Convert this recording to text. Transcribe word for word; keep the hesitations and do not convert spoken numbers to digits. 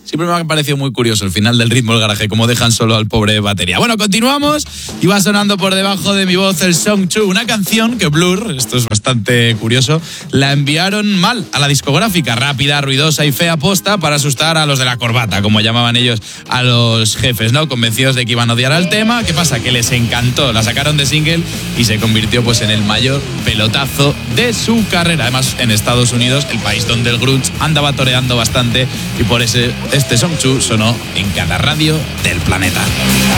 siempre me ha parecido muy curioso el final del Ritmo del Garaje, como dejan solo al pobre batería. Bueno, continuamos y va sonando por debajo de mi voz el Song dos, una canción que Blur, esto es bastante curioso, la enviaron mal a la discográfica, rápida, ruidosa y fea posta para asustar a los de la corbata, como llamaban ellos a los jefes, ¿no? Convencidos de que iban a odiar al tema. ¿Qué pasa? Que les encantó, la sacaron de single y se convirtió pues en el mayor pelotazo de su carrera. Además, en Estados Unidos, el país donde el grunge andaba toreando bastante, y por ese este Song dos sonó en cada radio del planeta.